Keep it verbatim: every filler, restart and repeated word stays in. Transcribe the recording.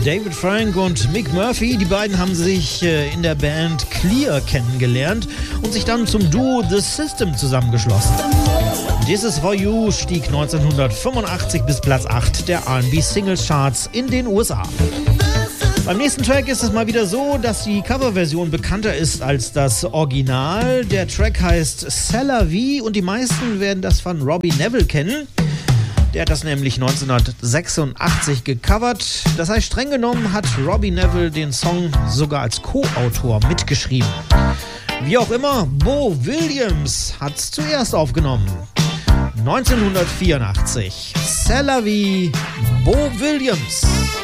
David Frank und Mick Murphy, die beiden haben sich in der Band Clear kennengelernt und sich dann zum Duo The System zusammengeschlossen. This Is For You stieg neunzehnhundertfünfundachtzig bis Platz acht der R and B Singles Charts in den U S A. Beim nächsten Track ist es mal wieder so, dass die Coverversion bekannter ist als das Original. Der Track heißt C'est La Vie und die meisten werden das von Robbie Nevil kennen. Der hat das nämlich neunzehnhundertsechsundachtzig gecovert. Das heißt, streng genommen hat Robbie Nevil den Song sogar als Co-Autor mitgeschrieben. Wie auch immer, Bo Williams hat es zuerst aufgenommen. neunzehnhundertvierundachtzig. C'est La Vie, Bo Williams.